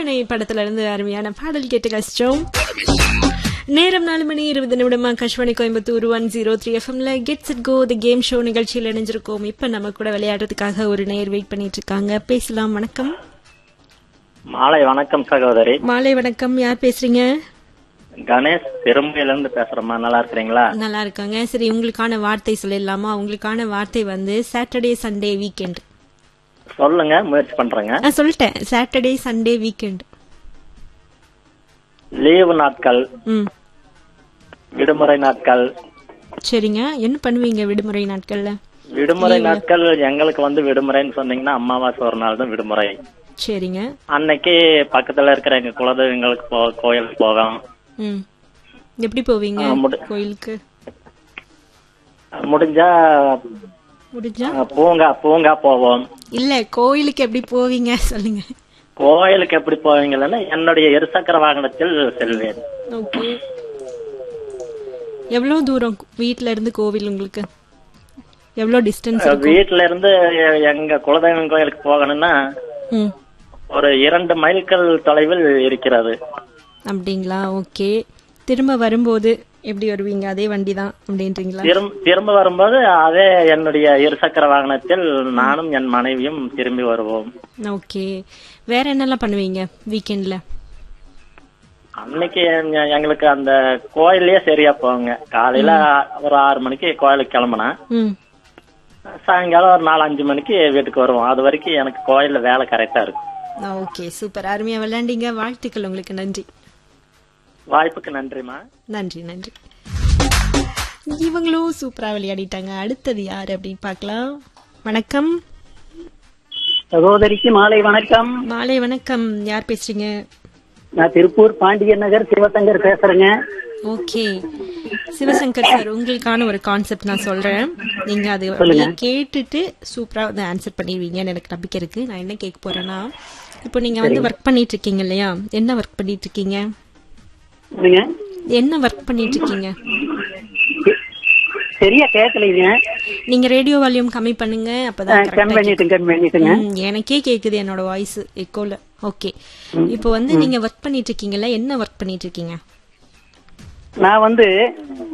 விடுதலை படத்துல இருந்து அருமையான பாடல் கேட்டு கஷ்டம். நேரம் 4:20 Akashvani Coimbatore 103 FM gets it go the game show நிகழ்ச்சியில் இணைஞ்சிருக்கோம். இப்ப நம்ம கூட விளையாடுறதுக்காக ஒரு நேயர் வெயிட் பண்ணிட்டு இருக்காங்க. பேசலாம். வணக்கம். மாலை வணக்கம் சகோதரி. மாலை வணக்கம். யார் பேசுறீங்க? கணேஷ் பெருமையில இருந்து பேசுறேம்மா. நல்லா இருக்கிறீங்களா? நல்லா இருக்காங்க. சரி, உங்களுக்கான வார்த்தை சொல்லிடலாமா? உங்களுக்கான வார்த்தை வந்து சாட்டர்டே சண்டே வீக்கெண்ட். சொல்லுங்க, முயற்சி பண்றேங்க. சொல்லிட்டேன். Saturday Sunday weekend. லீவு நாட்கள், விடுமுறை நாட்கள். சரிங்க. என்ன பண்ணுவீங்க விடுமுறை நாட்கள்ல? விடுமுறை நாட்கள் எங்களுக்கு வந்து விடுமுறைன்னு சொன்னீங்கன்னா அமாவாசை ஒரு நாள் தான் விடுமுறை. சரிங்க. அன்னைக்கு பக்கத்துல இருக்கிற எங்க குலதெய்வங்களுக்கு கோயிலுக்கு போவோம். எப்படி போவீங்க கோயிலுக்கு? முடிஞ்சா பூங்கா போவோம். இல்ல, கோயிலுக்கு எப்படி போவீங்க சொல்லுங்க. கோயிலுக்கு எப்படி போவீங்கன்னா என்னுடைய இருசக்கர வாகனத்தில் செல்வேன். ஓகே. எவ்வளவு தூரம் வீட்ல இருந்து கோவில் உங்களுக்கு? எவ்வளவு டிஸ்டன்ஸ்? வீட்ல இருந்து எங்க குலதெய்வம் கோயிலுக்கு போகணும்னா ஒரு 2 மைல்கள் தொலைவில் இருக்கிறது. அப்படிங்களா? ஓகே. திரும்ப வரும்போது எப்படி வருவீங்க? அதே வண்டி தான் அப்படின்றீங்களா? திரும்ப வரும்போது அதே என்னுடைய இருசக்கர வாகனத்தில் நானும் என் மனைவியும் திரும்பி வருவோம். ஓகே. வேற என்னெல்லாம் பண்ணுவீங்க வீக்கெண்ட்ல? அன்னைக்கு எங்களுக்கு அந்த கோயிலே சரியா போங்க. காலையில ஒரு 6 மணிக்கு கோயிலுக்கு கிளம்புனா சாயங்காலம் ஒரு 4-5 மணிக்கு வீட்டுக்கு வருவோம். அது வரைக்கும் எனக்கு கோயில்ல வேலை கரெக்டா இருக்கும். Okay, super. அருமையா விளையாண்டீங்க. வாழ்த்துக்கள் உங்களுக்கு. நன்றி. வாய்ப்புக்கு நன்றிமா. நன்றி நன்றி. இவங்களும் சூப்பரா விளையாடிட்டாங்க. அடுத்தது யாரு அப்படின்னு பார்க்கலாம். வணக்கம் சகோதரிக்கு மாலை வணக்கம். மாலை வணக்கம். யார் பேசுறீங்க? நான் திருப்பூர் பாண்டியன் நகர் சிவசங்கர் பேசுறேங்க. ஓகே சிவசங்கர் சார், உங்களுக்கான ஒரு கான்செப்ட் நான் சொல்றேன். நீங்க அது கேட்டுட்டு சூப்பரா வந்து ஆன்சர் பண்ணிடுவீங்கன்னு எனக்கு நம்பிக்கை இருக்கு. நான் என்ன கேட்க போறேன்னா, இப்போ நீங்க வந்து ஒர்க் பண்ணிட்டு இருக்கீங்க இல்லையா? என்ன ஒர்க் பண்ணிட்டு இருக்கீங்க? என்ன ஒர்க் பண்ணிட்டு இருக்கீங்க? சரியா கேட்கலீங்க. நீங்க ரேடியோ வால்யூம் கம்மி பண்ணுங்க. அப்பதான் எனக்கே கேக்குது என்னோட வாய்ஸ் எக்கோல. ஓகே. இப்போ வந்து நீங்க ஒர்க் பண்ணிட்டு இருக்கீங்கல்ல, என்ன ஒர்க் பண்ணிட்டு இருக்கீங்க? நான் வந்து